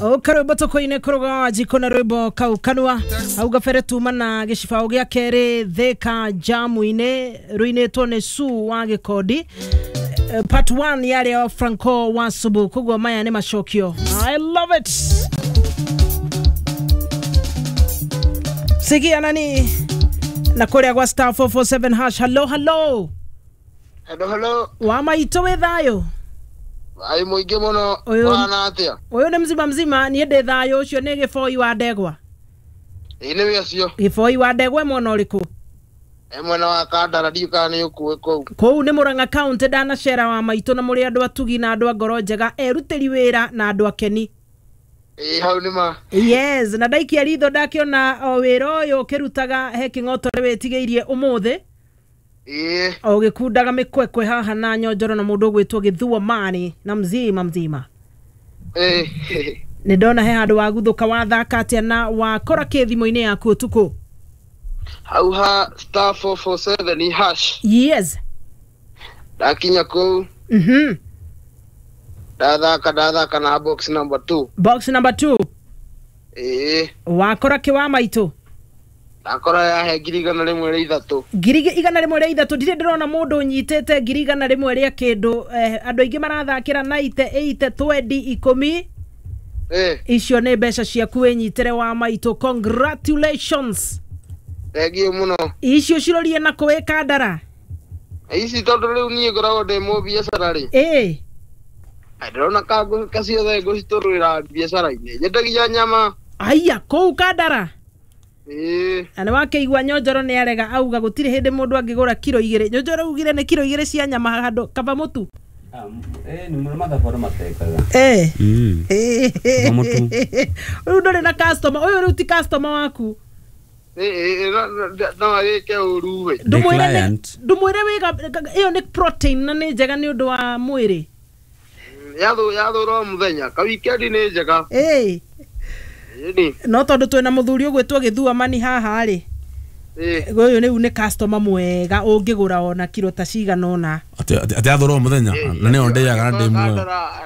Okaro batoko ine kuroga jikona rwimbo kau kanwa au gafere tumana gicibao gia keri theka jamu ine ruinetwo ni Su wa Gikodi part 1 yale ya Franco wa Subu kugwa maya ni mashokio. I love it. Sikia nani na korea kwa star 447 hash. Hello hello wama itowe thayo ai muingi muno wana atia uyu ni mzima ni ende thayo ucio ni gifoi wa ndegwa ine wiacio gifoi wa ndegwa mwana uriku mwena wa Kandara ndiuka ni ukuwe kou ni Murang'a county dana shera wa maitu na muri andu atugi na andu ngoro njega eruteri wira na andu akeni hau ni ma yes na daikia ritho ndakiona o wira uyu kirutaga he king'otore wetigeirie umuthi o gikundaga mikwekwe haha na nyonjoro na mundu gwitwo Githua Mani na mzima ni ndona he handu wa guthuka wa thaka atia na wakora kithimo-ini yaku utuku hau ha star 447 ni hash yes dakinya kou dathaka na box number 2 wakora kiwa maitu akora ya he girigana rimwe ria ithatu girigana rimwe ria ithatu ndire ndirona mundu nyitete girigana rimwe ria kindu andu aingi marathakira 90 80 20 10 icio ni mbeca ciaku winyitere wa maitu congratulations thank you muno icio cirorie na kuwe Kandara ici tondu riu nie ngoragwo ndi mu biacara ri ndona kago kaciothe nguciturira biacara-ini nyendagia nyama aya kou Kandara ana wakeigwa nyonjoro ni arega auga gutire hindi mundu angigura kilo 2 nyonjoro ugire ni kilo 2 cia nyama handu kaba mutu ni murama thaforo matekaga mutu uyu ndore na customer uyu ruti customer waku no arike uruwe ndumwire wiga iyo ni protein na ni njega ni undu wa mwiri yathuro muthenya ka weekend ni njega no tondu twina muthuri ugwitwo Githua Mani haha ri uyu ni customer mwega ungigura ona kilo ta cigana ona ati athuro muthenya na ni ondeaga ndi mwe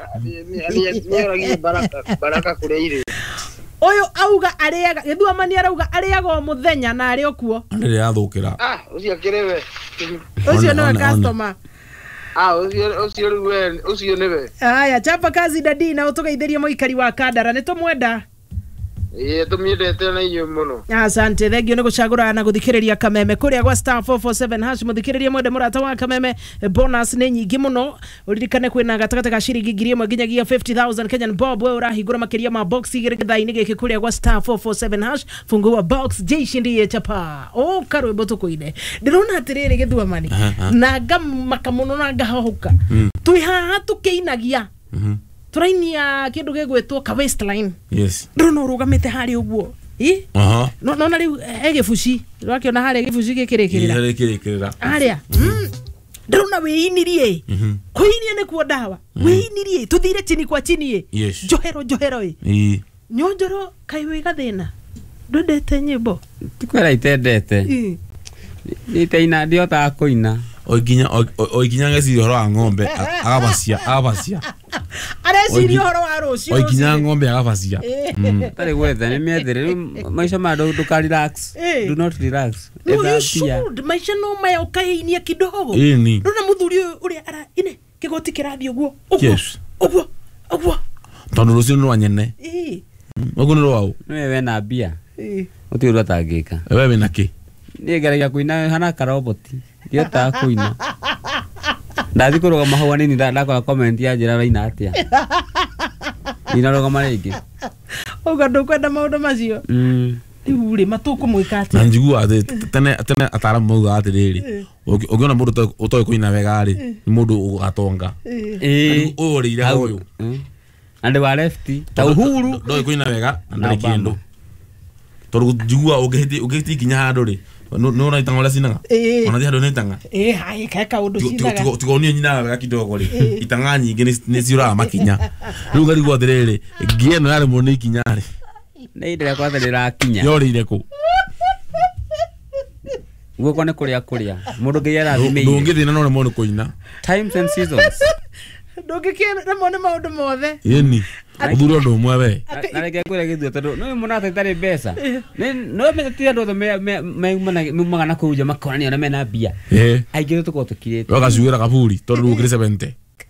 ni baraka kuria ire uyu auga ariaga Githua Mani arauga ariaga o muthenya na ari okuo ndire yathukira ucio kirewe ucio ni customer ucio niwe aya chapa kazi dadi na utugeithirie muikari wa Kandara ni tumwenda tumiendete na iyo muno asante thengio ni gucagura na guthikiriria Kameme kuria gwa star 447 hash muthikiririe mwende murata wa Kameme bonus ni nyingi muno uririkane kwina gatagata ka shiringi 1,000 nginyagia 50,000 Kenyan bob we urahigura makiria ma box igire thaini giki kuria gwa star 447 hash fungua box jeishindie chapa karo botuko ine ndirona atiriri Githua Mani na ngamaka muno na ngahuka twi haha tukiinagia turainia kindu gigwitwo ka waistline yes ndona urugamite hari uguo no na riu egibuci rakiona hari egibuci gikirikirira aria ndona wiinirie kuinia ni kuo dawa wiinirie tuthire chini kwa chini johero nyonjoro kai wiga thina ndendete nyimbo tikwera itendete niteina ndiota kuina oikinya ngeci horo wa ng'ombe agabacia areciria horo wa rucio oikinya ng'ombe agabacia tari gwetha ni miethere maisha ma duka relax do not relax maisha no maya ukainia kidogo ndona muthuri uri ara ine kigoti kirathio guo uguo tondu rucio ni wanyene uguo ni rwao ni wewe na bia utiurwa tangika wewe na ki ni ngeragia kuina hana karoboti ndiota kuina ndathi kuroga mahua nini ndakora comment ya njira raina atia inaroga maringi uga ndukwenda maundu macio uri matuku mwika atia na njigua tene ataramu mauga atiriri ugiona mundu utoe kuina wega ri ni mundu ugatonga urire hoyo ande wa left ta uhuru ndoe kuina wega ndari kindu toru njigua ugihiti kinya handu ri no na itanga sinaga ona dia ndone itanga hai kaka undu sinaga tugonio nyina wega kidogo ri itanga nyingi ni ciura makinya riu ngari gwa thiriri ngieno yari mu ni kinya ri ni ndira kwa thirira kinya yorire ku guko ne kuria mundu ngiera thime ndungithina no mo ni kuina times and seasons ndungikira mone maundu mothe yeni uthuro ndo mwe we na reke kwira githio tondu no munata itari mbeca no me tia ndo me magana kuja makonani ona mena bia aigire tuko tukirite wakacuira kaburi tondu ukire 70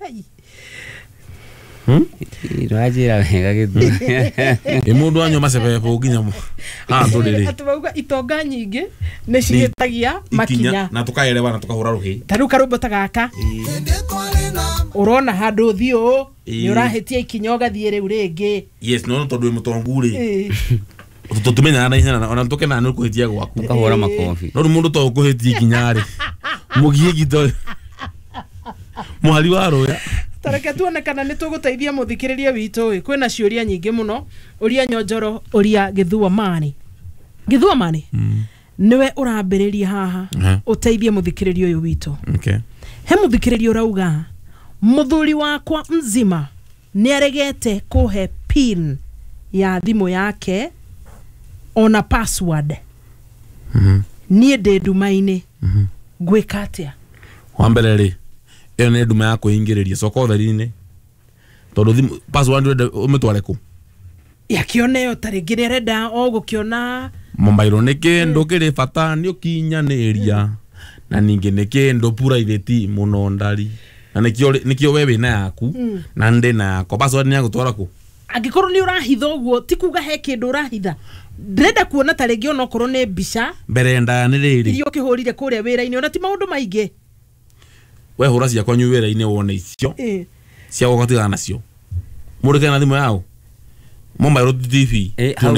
Rajira wega githio mundu anyo macepepo nginya mo nduriri atubauga itonga nyingi ni cigitagia makinya na tukaelewa na tukahura ruhi taru karumbo tagaka urona handu thio ni urahitia ikinya ugathie riu ringi yes no tondu mutonguri tutumenya na ihena ona tuke na nukuhitia gwaku kahora makofi no mundu to kuhitia ikinyari mugie gito muhari wa roya tareke tuone kana ni tuguteithia muthikiriria witu kwina ciuria nyingi muno uria nyonjoro uria githua mani niwe urambiriria haha uteithie muthikiriria uyu witu he muthikiriria urauga muthuri wakwa mzima ni aregete kuhe pin ya thimu yake ona password nie de dumaini gwikatia wambere iyo ni nduma ya kuingiriria soko thari-ini tondu password umitware ku yakioneo tarigire renda o gukiona mobile ni kindu kiri bata ni ukinyaniria na ningi ni kindu private muno ndari na nikio wewe na yaku na ndi na yako password ni yagutwara ku angikorwo ni urahitha uguo ti kuga he kindu urahitha ndrenda kuona taringi ona korwo ni mbica mbere nda ni riri iyo kihurire kuria wira-ini ona ti maundu maingi we hura cia kwanyu wira-ini wone icio cia gugatigana nacio murike na thimu yao mobile TV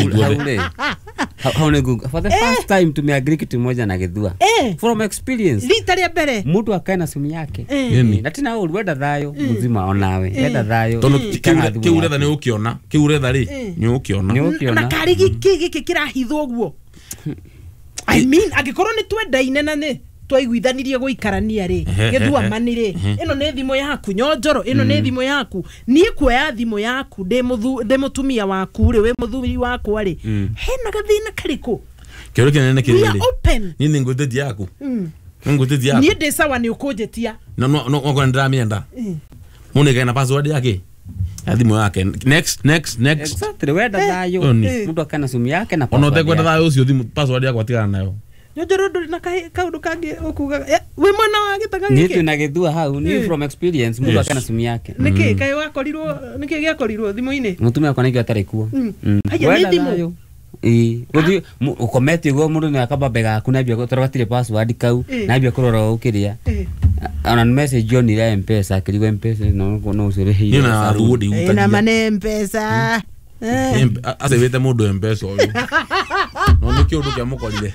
how ne Google for the first time to me agree kitu moja na githua from experience litaria mbere mtu akaena simu yake na tina urwenda thayo muzima onawe enda thayo tondu kiuretha ni ukiona kiuretha ri ni ukiona na karigi kiki kirahithwo guo I mean agikorwo ni twendaine na ni twaiguithanirie guikarania ri githua mani ri ino ni thimu yaku nyonjoro ino ni thimu yaku nie kuoya thimu yaku de mutumia waku ri we muthuri waku ri hena gathina kariku kero kinene kiriri ni nguteti yaku nguteti yaku nie de sawa ni ukujetia no kwa ndamienda munike na password yake ya thimu yake next exactly wenda thayo mtu akana simu yake na password ono kwenda thayo ucio thimu password yako atigana nayo nyonjoro ndo na kaundu kangi ukuga we mwana wa gitanga giki ni tunagithua hau ni from experience mtu akana simu yake niki kai wakorirwo niki giakorirwo thimu-ini mutumia kwa niki atari kuo haya ni thimu guthi ukometi go mundu ni akaba bega akuna bia turagatire password kau na bia kurora ukiria ana message on ile M-Pesa kirigo M-Pesa no usere hii ni na rudi utagia na mane M-Pesa asevete mundu M-Pesa uyu no nikio ndu kia mukorire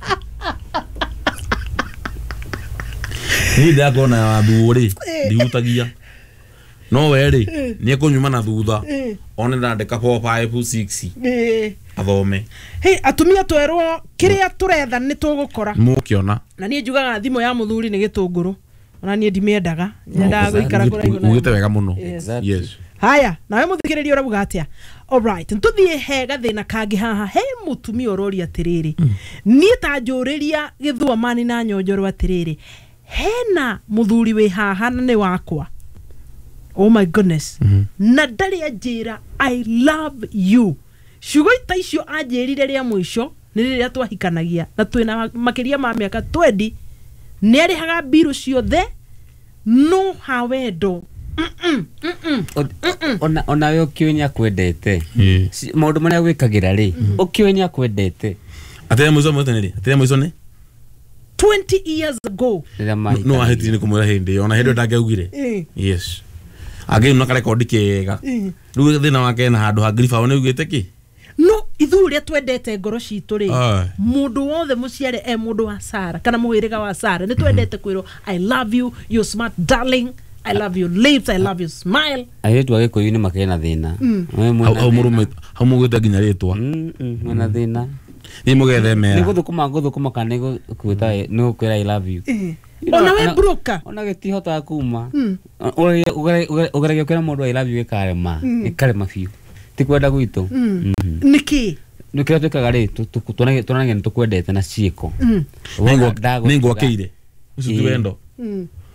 ni ndako na thuri ndiutagia no weri ni kunyuma na thutha one ndandika 456 athome atumia twerwo kiria turetha ni tugukora mukiona na nie njugaga thimu ya muthuri ni gitunguru ona nie ndimiendaga nyendaga guikara kuraigu na ugite wega muno yes haya nawe muthikiriria urabuga atia alright ntuthie he gathina kangi haha he mutumia urori atiriri nie ta njuriria githua mani na nyonjoro atiriri hena muthuri we haha na ni wakwa oh my goodness na ndari ajira I love you shugo itaicio ajirire ria mwisho ni riria twahikanagia na twina makiria ma miaka 20 ni ari haga biru ciothe no hawendo ona we ukionya kwendete maundu maria gwikagira ri ukionya kwendete atire mwizo mweteneri atire mwizo ni 20 years ago no aheti ni kumura hindi ona hendo ndageugire yes again nakare record kega riu thina wake na handu ha grifa one ugite ki no ithuria twendete ngoro citu ri mundu wothe muciare mundu wa Sara kana muwiriga wa Sara ni twendete kwiro I love you you smart darling I love your lips I love your smile ayetu age ko yuni makena thina we murume hamugite ginya ritwa mwana thina ni mugethe mera ni guthukuma kana gwita no kwira I love you ona we broka ona getihota kuma ugerege kwira mundu I love you ikarema ikarema fiu tikwenda gwitu niki nikira twikaga ri tutonage nitukwendete na ciiko ningo akire ucio ti wendo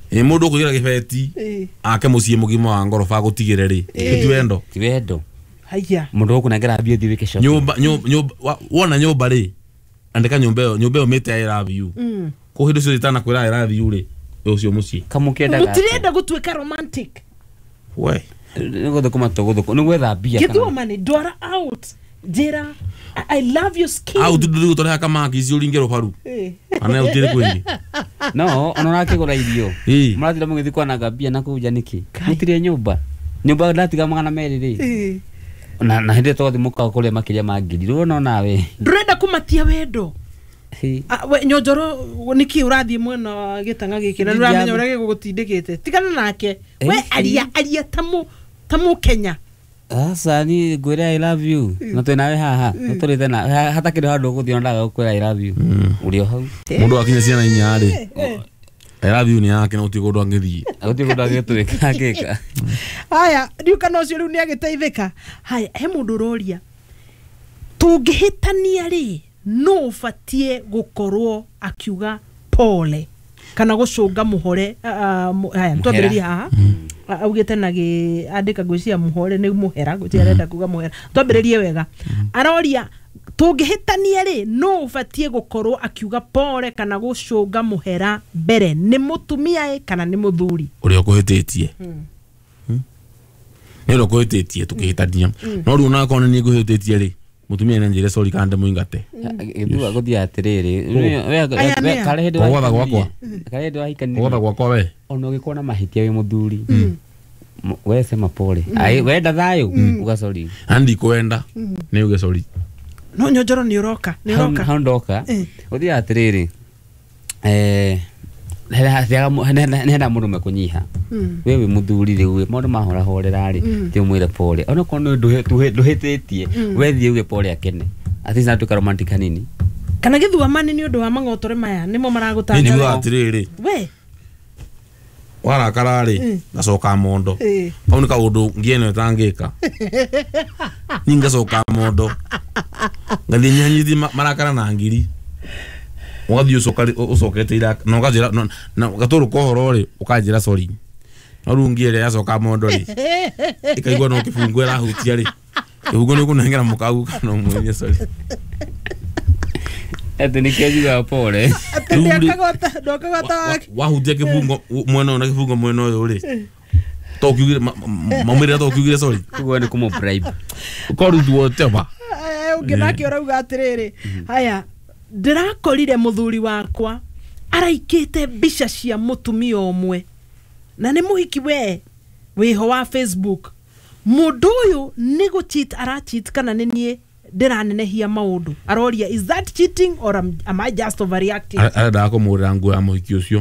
Mundu kugira gibeti ake mucie mugima wa ngorofa gutigire ri gitwendo tiwendo haya mundu kunengera bio thiwike shop nyumba wona nyumba ri andika nyumba yo mete I love you ko hindu cio itana kwira I love you ri ucio mucie kamukenda mutirenda gutwika romantic we ngothe kumatogo ni gwetha bia kitu mani dora out jera I love your skin au tudu tore kama kizi uringero paru ana utire kwingi no ona kigura irio murathira mugithi kwa na gabia na kuja niki mutire nyumba ndatiga magana meri ri na hindi twathi muka kuria makiria mangiri ruona nawe ndurenda kumatia wendo we nyonjoro niki urathie mwena gitanga giki na nuramenya uria gigugutindikite tigana nake we aria tamu Kenya asa ni gwira I love you na twinawe haha turite na hata kiri handu guthio ndaga kwira I love you urio hau mundu akinya ciana inya ri I love you ni yake na utigodo angithii utigodo agitwika ngika haya ndiuka no cio riu ni agiteithika haya he mundu roria tungihitania ri no ufatie gukorwo akiuga pole kana gucunga muhore haya twambiriria haha augite na andika gwiciria muhore ni muhera gwiciria arenda kuga muhera twambiririe wega aroria tungihitania ri no ufatie gukorwo akiuga pole kana gucunga muhera mbere ni mutumia kana ni muthuri uria kuhititie nero kuhititie tukihitania no riu na kone ni kuhititie ri mutumia ni njire sorry kande muingate nduga guthia atiriri we kare hindi ogotha gwakwa kare hindi wahikani ogotha gwakwa we ono gikona mahitia we muthuri we sema pole ai wenda thayo uga sorry andi kwenda ni uge sorry no nyonjoro ni uroka handoka uthia atiriri nenda mundu mekunyiha wewe muthuri riu mundu mahora horera ri ti mwire pole ono kono nduhititie wethi uge pole akene atisa tuka romantic hanini kana githua mani ni undu wa mangotore maya nimo maragutanga ni atiriri we wara karari gacoka mondo au ni kaundu ngieno tangika ninga coka mondo ngathi nyanyithi marakara na ngiri wathi ucokete ira no gajira na gaturu kohoro ri ukajira sorry no rungiere yacoka mondo ri ikaigwa no kifungu era hutia ri kifungu ni kunengera mukau kana mwenye sorry ete ni kejuga pole ndokagota wahutia kifungu mwena na kifungu mwena uyu ri tokiugire mamire tokiugire sorry kugo ni kumo bribe ukoru duote ba unginaki urauga atiriri haya ndirakorire muthuri wakwa araikite bica cia mutumia omwe na ni muhiki we wiho wa Facebook mundu uyu ni gucheat aracheat kana ni nie ndiranenehia maundu aroria is that cheating or am I just overreacting ada ko murangu ya muhiki ucio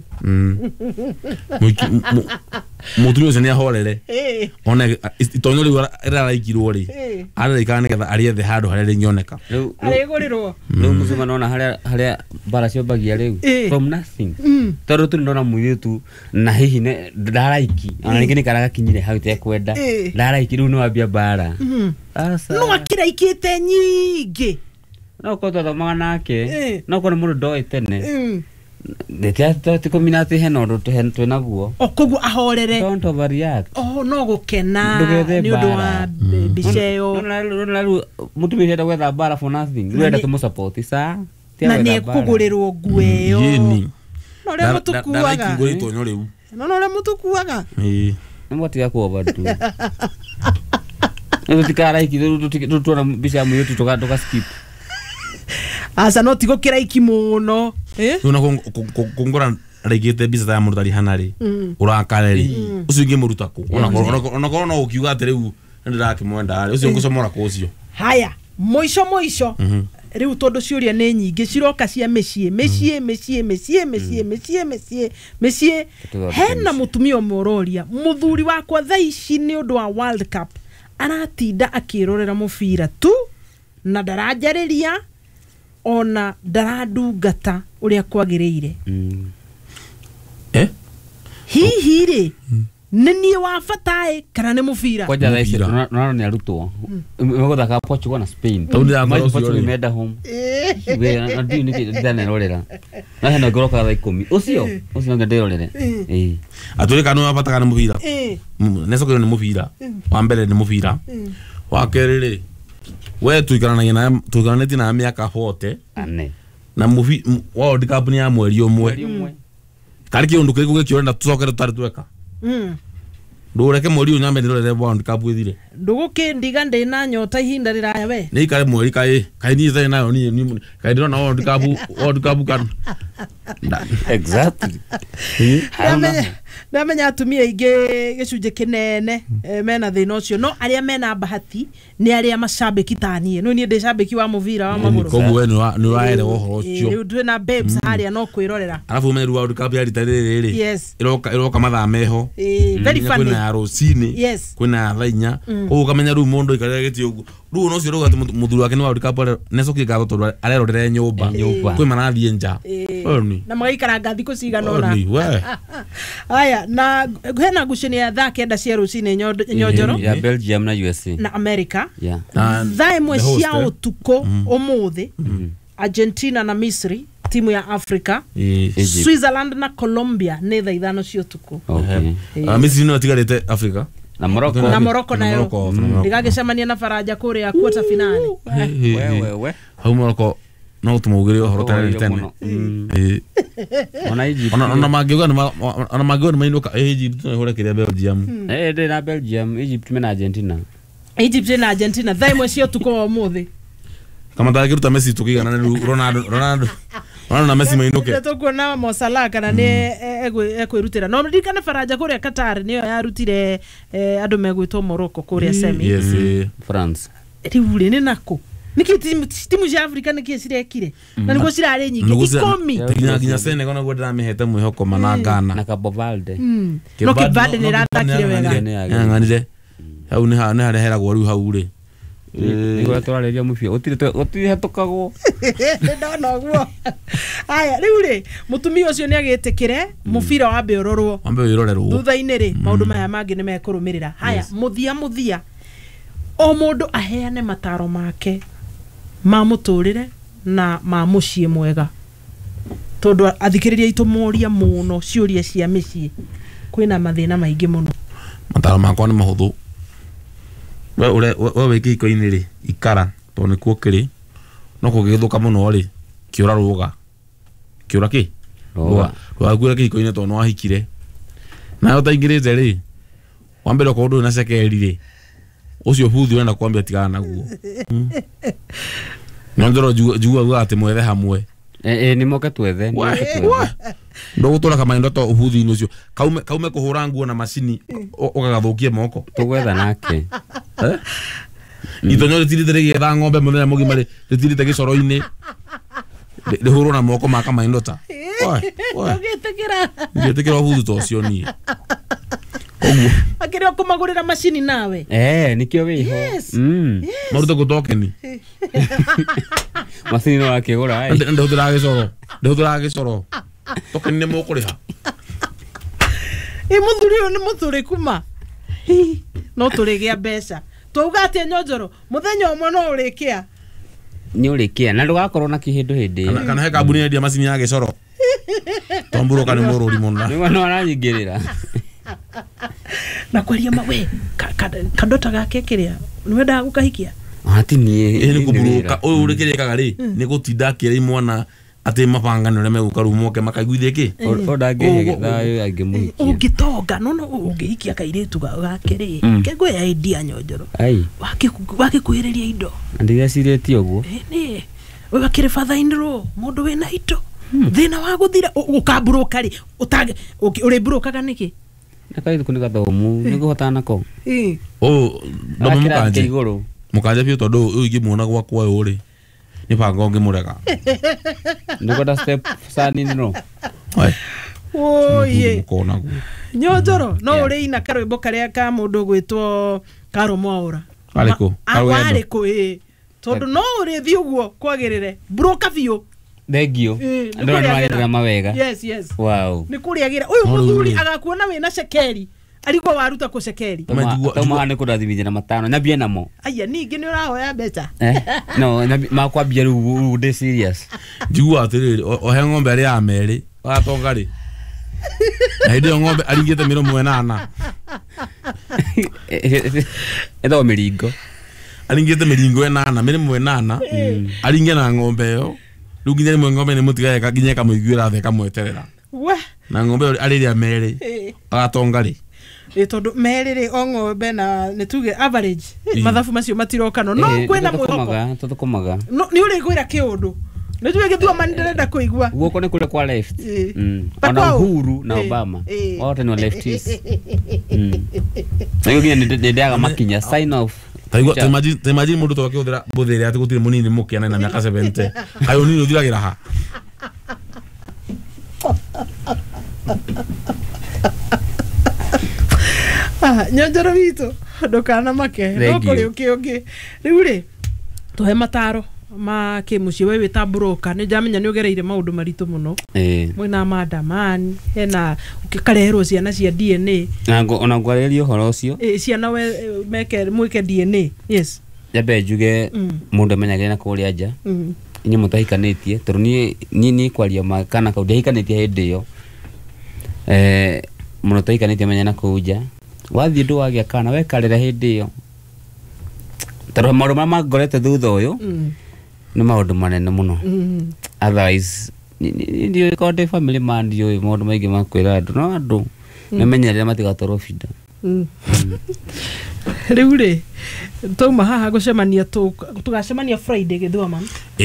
mutumia ucio ni ahorere ona itonyo ri araikirwo ri araika nigetha ariethe handu haria nyoneka arigurirwo no muzima nona haria bara cio bagia riu from nothing toro tu ndona muyitu na hihi ne ndaraiki ona ningi nikaraga kinyire hau te kwenda ndaraiki riu no ambia bara asa no akiraikite nyingi no ko to manake no ko mundu ndoitene ndete tikominati heno ndo twe naguo okugu ahorere don't overreact no gukena ni undu wa bicheo no mutumia nda gwetha bara for nothing rwenda tumu support sa na ni kugurirwo ngueyo yeni no le mutukuaga ngori tonyo riu no le mutukuaga ni motia ko overdo ndo tikara iki ndo tuna bicha mu yetu toka skip asa no tigo kiraiki muno una kongora regete biza ya murutari hanari urakareri usinge muruta ku ona korona ukiuga ateriu ndira mwenda ari ucio ngusomora ku ucio haya moico riu tondu ciuria ni nyingi ciroka cia mecie hena mutumia mororia muthuri wakwa thaici ni undu wa World Cup aratinda akirorera mubira tu na darajariria ona daradungata uria kwagiriire hihi ri nini wa fatai kana ne mufira kwa jada ise no ni arutwo mego thaka Portugal na Spain Portugal meda home we na ndi ni dana rorera na hena goroka tha 10 ucio ngende rorere aturi kanu abataka ne mufira neso ko ne mufira wa mbere ne mufira wa kerere we tuikaranagia na miaka 40 ane na mufi World Cup ni ya mweri umwe kari ki undu kiriku gikiorenda tucokere tutari tweka ndureke mweri unyambe ndirorere World Cup ithire ndugukindiga ndina nyota ihinda riraya we ni kare mweri kai ni thai nayo ni kai ndirona World Cup kan exactly ndamenya atumia ingi gicunje kinene mena thina ucio no aria mena bahati ni aria macambiki tanie no ni ndi cambiki wa muvira wa maguru koguo we ni waere uhoro ucio ndu na babes haria no kwirorera alafu me World Cup ya ritariri yes iroka mathaa meho very funny kwina rocini yes kwina thainya koguo kamenya ru mundu ikarira gitio ru no cio ruga muthuru wake ni World Cup necoki gatho tondu arerorere nyumba kwi marathie nja na magaikara ngathi kuciganona aya na hena ngucini ya thaa kenda cia rucini nyonjoro ya Belgium na USA na America yeah thaa imwe cia utuko umuthi Argentina na Misri timu ya Africa Switzerland na Colombia ni thaa ithano cia utuko Misri no tigarite Africa na Morocco nayo ndigagicemania na Faraja kuria quarter finale we hau Morocco no tumugire uhoro tani tene ona Egypt ona magiuga ni mainuka Egypt no hore kiria Belgium ndi na Belgium Egypt na Argentina thaa imwe cia utuko umuthi kama ndagiruta Messi tukigana na Ronaldo na Messi mainuke tukuona Mo Salah kana ni ekwirutira no ndikana Faraja kuria Qatar niyo yarutire andu megwitwo Morocco kuria semi France riuri ni nako niki timu cia Africa niki cirekire na niguo cirari nyingi 10 nginya Senegal no gwetera mihete mwihoko mana Ghana na Cabo Verde no Cabo Verde ni ratakire wega nganire hau ni hareheragwo riu hau ri nigo twareria mufia utire hetukagwo no guo aya riu ri mutumia ucio ni agitikire mufira wa beororwo thutha-ini ri maundu maya mangi ni mekurumirira haya muthia o mundu aheane mataro make ma muturire na ma mucii mwega tondu athikiriria itumuria muno ciuria cia micii kwina mathina maingi muno mataro makwa ni mahuthu we wiki iko-ini ri ikara to ni kuo kiri no kugithuka muno ri kiura ruga kiura ki ruga kuira kiko-ini to no ahikire na utaingirite ri wambere ko ndu na cekeri ri ucio buthu wenda kwambia tigana naguo no ndoro jugua ati mwethe hamwe ni moka twethe ndo gutura kama ndoto ubuthu-ini ucio kaume kuhura nguo na macini ugagathukie moko tugwetha nake itonyo ritirite rigetha ng'ombe muthenya mugima ritirite gicoro-ini rihurwo na moko ma kama ndota ngitikira ubuthu to cio nie koguo akirio kumagurira macini nawe nikio wiho marute gutokeni macini no akigura ndihutira gicoro tokeni ni mukuriha muthuri uyu ni muthuri kuma no turigia mbeca twauga atia nyonjoro muthenya umwe no urikia ni urikia na ndugakorwo na kihindu hindi kana he kambuni yendia macini ya gicoro tomburuka ni mururi muno ni wana aranyingirira na kwaria mawe kadota gake kiria ni wenda gukahikia ati nie ni kuburuka uyu urikirikaga ri ni gutinda kire mwana ati mabangano reme gukarumo ke makaiguithie ki odage thayo angimuhikia ungitonga no ungihikia kairitu gake ri kegwe ya idea nyonjoro ai wakikuhiriria indo ndiga ciretie uguo ni we kire father in law mundu wina ito thina wa guthira ukaburuka ri utage uri burukaga niki nakai kuni gathomu niguhota nako ndo mukanje mukanje pio tondu uyu ngimuona gwakwa uri ni pango ngimurega niguo step sani no oye nyonjoro no uri ina karwimbo karia ka mundu gwitwo Karo Mwaura ariko tondu no uri thi uguo kwagirire buruka biu thengio ndo no magira mawega yes wow ni kuriagira uyu muthuri agakuona wina cekeri alikuwa waruta kucekeri toma ne kurathimithia na matano nyambie namo aya ningi ni urahoya mbeca no makwambia ru de serious njigua atiriri ohe ng'ombe ari ya meri watonga ri na ndio ng'ombe aringite miromo 8 edo miringo aringite miringo 8 miromo 8 aringe na ng'ombe yo ruginya rimwe ng'ombe ni mutigaye kaginya kamuiguira theka mweterera we na ng'ombe ari ya meri agatonga ri tondu merire o ng'ombe na nituge average mathafu macio matiroka no kwena mwihoko tuthukumaga no ni uri gwira kiundu nituge githua mandirenda kuigua guoko ni kule kwa left ona Uhuru na Obama wote ni lefties nayo nginya ndaga makinya sign off imagine mundu to akihudira buthire ati gutire munini mukiana na miaka 70 ayo nini uthiragira ha nyonjoro wito ndukana make ndokuri ukiongi riu ri tuhe mataro ma kimuci we wita broker ni jamenya ni ugereire maundu maritu muno mwina madamani hena ukikarehero ciana cia DNA ona ngwarerio horo ucio ciana we meke mwike DNA yes yabe juge mundu menyagire na kuria nja inyi mutahikanitie tondu ni kwaria makana kaudia hikanitie hindi yo muno tahikanitie menya na kuja wathi ndu wagia kana wekarira hindi yo tondu maundu marĩa mangorete thutha uyu ni maundu manene muno otherwise ndio ikote family man ndio maundu maingi makwira andu memenyerera matigatorwo bida riu ri tuma haha gucemania tugacemania Friday githua man